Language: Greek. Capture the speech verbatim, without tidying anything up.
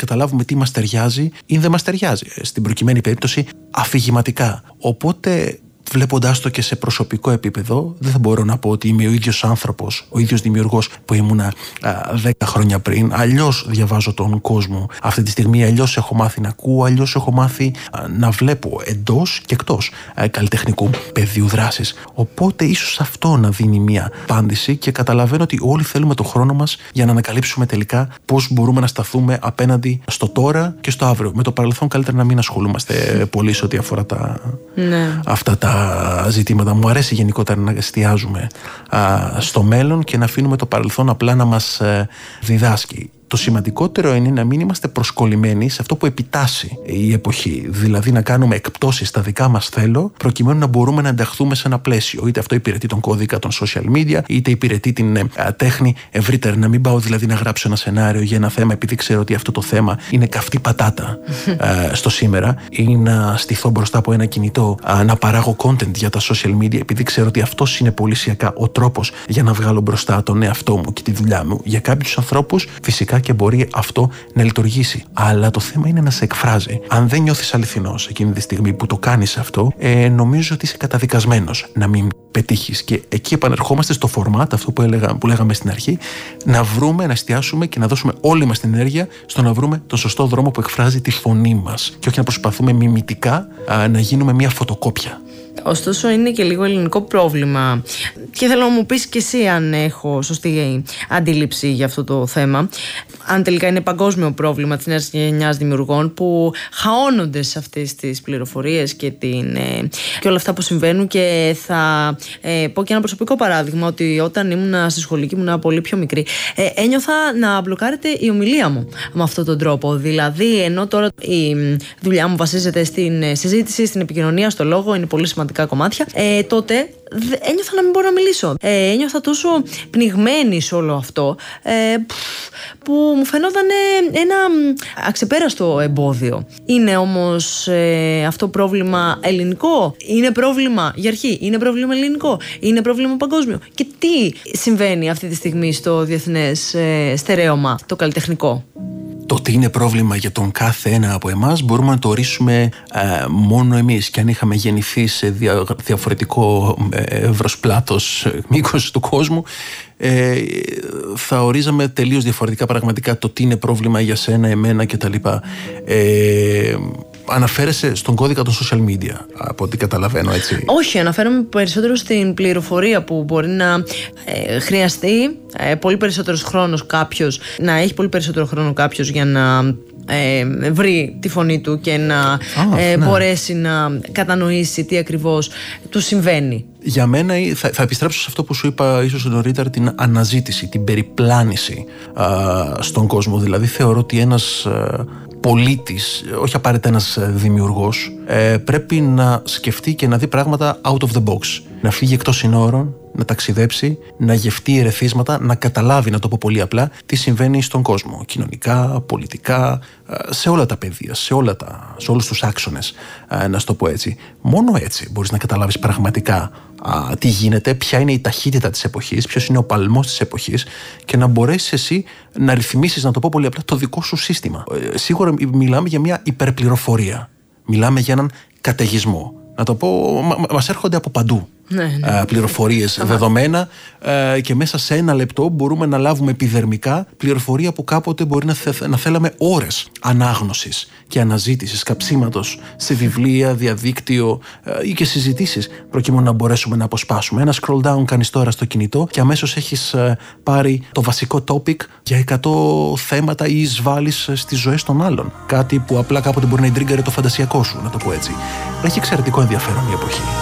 καταλάβουμε τι μας ταιριάζει ή δεν μας ταιριάζει. Στην προκειμένη περίπτωση, αφηγηματικά. Οπότε, βλέποντάς το και σε προσωπικό επίπεδο, δεν θα μπορώ να πω ότι είμαι ο ίδιος άνθρωπος, ο ίδιος δημιουργός που ήμουνα δέκα χρόνια πριν. Αλλιώς διαβάζω τον κόσμο αυτή τη στιγμή, αλλιώς έχω μάθει να ακούω, αλλιώς έχω μάθει α, να βλέπω εντός και εκτός α, καλλιτεχνικού πεδίου δράσης. Οπότε ίσως αυτό να δίνει μια απάντηση και καταλαβαίνω ότι όλοι θέλουμε τον χρόνο μας για να ανακαλύψουμε τελικά πώς μπορούμε να σταθούμε απέναντι στο τώρα και στο αύριο. Με το παρελθόν καλύτερα να μην ασχολούμαστε πολύ σε ό,τι αφορά τα, ναι. αυτά τα ζητήματα. Μου αρέσει γενικότερα να εστιάζουμε α, στο μέλλον και να αφήνουμε το παρελθόν απλά να μας ε, διδάσκει. Το σημαντικότερο είναι να μην είμαστε προσκολλημένοι σε αυτό που επιτάσσει η εποχή. Δηλαδή να κάνουμε εκπτώσεις στα δικά μας θέλω, προκειμένου να μπορούμε να ενταχθούμε σε ένα πλαίσιο. Είτε αυτό υπηρετεί τον κώδικα των social media, είτε υπηρετεί την ε, τέχνη ευρύτερα. Να μην πάω δηλαδή να γράψω ένα σενάριο για ένα θέμα, επειδή ξέρω ότι αυτό το θέμα είναι καυτή πατάτα ε, στο σήμερα, ή να στηθώ μπροστά από ένα κινητό ε, να παράγω content για τα social media, επειδή ξέρω ότι αυτό είναι πωλησιακά ο τρόπος για να βγάλω μπροστά τον εαυτό μου και τη δουλειά μου. Για κάποιους ανθρώπους, φυσικά και μπορεί αυτό να λειτουργήσει. Αλλά το θέμα είναι να σε εκφράζει. Αν δεν νιώθεις αληθινός εκείνη τη στιγμή που το κάνεις αυτό, ε, νομίζω ότι είσαι καταδικασμένος να μην πετύχεις. Και εκεί επανερχόμαστε στο format, αυτό που, έλεγα, που λέγαμε στην αρχή, να βρούμε, να εστιάσουμε και να δώσουμε όλη μας την ενέργεια στο να βρούμε τον σωστό δρόμο που εκφράζει τη φωνή μας. Και όχι να προσπαθούμε μιμητικά α, να γίνουμε μια φωτοκόπια. Ωστόσο είναι και λίγο ελληνικό πρόβλημα και θέλω να μου πεις και εσύ αν έχω σωστή αντίληψη για αυτό το θέμα, αν τελικά είναι παγκόσμιο πρόβλημα της νέας γενιάς δημιουργών που χαώνονται σε αυτές τις πληροφορίες και, την, ε, και όλα αυτά που συμβαίνουν. Και θα ε, πω και ένα προσωπικό παράδειγμα, ότι όταν ήμουν στη σχολική, ήμουν πολύ πιο μικρή, ε, ένιωθα να μπλοκάρεται η ομιλία μου με αυτόν τον τρόπο. Δηλαδή, ενώ τώρα η δουλειά μου βασίζεται στην συζήτηση, στην επικοινωνία, στο λόγο, είναι πολύ σημαντικά κομμάτια, ε, τότε ένιωθα να μην μπορώ να μιλήσω. Ε, ένιωθα τόσο πνιγμένη σε όλο αυτό, ε, που μου φαινόταν ένα αξεπέραστο εμπόδιο. Είναι όμως ε, αυτό πρόβλημα ελληνικό? Είναι πρόβλημα για αρχή? Είναι πρόβλημα ελληνικό? Είναι πρόβλημα παγκόσμιο? Και τι συμβαίνει αυτή τη στιγμή στο διεθνές ε, στερέωμα, το καλλιτεχνικό? Το ότι είναι πρόβλημα για τον κάθε ένα από εμάς μπορούμε να το ορίσουμε ε, μόνο εμείς. Και αν είχαμε γεννηθεί σε δια, διαφορετικό εύρος πλάτος, μήκος του κόσμου, ε, θα ορίζαμε τελείως διαφορετικά πραγματικά το τι είναι πρόβλημα για σένα, εμένα κτλ. Ε, Αναφέρεσαι στον κώδικα των social media, από ό,τι καταλαβαίνω, έτσι? Όχι, αναφέρομαι περισσότερο στην πληροφορία που μπορεί να ε, χρειαστεί ε, πολύ περισσότερος χρόνος κάποιος, να έχει πολύ περισσότερο χρόνο κάποιος για να ε, βρει τη φωνή του και να oh, ε, ναι. μπορέσει να κατανοήσει τι ακριβώς του συμβαίνει. Για μένα θα, θα επιστρέψω σε αυτό που σου είπα ίσως νωρίτερα, την αναζήτηση, την περιπλάνηση α, στον κόσμο. Δηλαδή θεωρώ ότι ένας α, πολίτης, όχι απαραίτητα ένας δημιουργός, ε, πρέπει να σκεφτεί και να δει πράγματα out of the box. Να φύγει εκτός συνόρων, να ταξιδέψει, να γευτεί ερεθίσματα, να καταλάβει, να το πω πολύ απλά, τι συμβαίνει στον κόσμο. Κοινωνικά, πολιτικά, σε όλα τα πεδία, σε, όλα τα, σε όλους τους άξονες, να σου το πω έτσι. Μόνο έτσι μπορείς να καταλάβεις πραγματικά α, τι γίνεται, ποια είναι η ταχύτητα της εποχής, ποιος είναι ο παλμός της εποχής και να μπορέσεις εσύ να ρυθμίσεις, να το πω πολύ απλά, το δικό σου σύστημα. Ε, σίγουρα μιλάμε για μια υπερπληροφορία. Μιλάμε για έναν καταιγισμό. Να το πω, μα, μας έρχονται από παντού. Ναι, ναι. πληροφορίες, δεδομένα, και μέσα σε ένα λεπτό μπορούμε να λάβουμε επιδερμικά πληροφορία που κάποτε μπορεί να, θε, να θέλαμε ώρες ανάγνωσης και αναζήτησης, καψίματος σε βιβλία, διαδίκτυο ή και συζητήσεις, προκειμένου να μπορέσουμε να αποσπάσουμε. Ένα scroll down κάνεις τώρα στο κινητό και αμέσως έχεις πάρει το βασικό topic για εκατό θέματα ή εισβάλλεις στις ζωές των άλλων. Κάτι που απλά κάποτε μπορεί να εντρίγκαρε το φαντασιακό σου, να το πω έτσι. Έχει εξαιρετικό ενδιαφέρον η εποχή.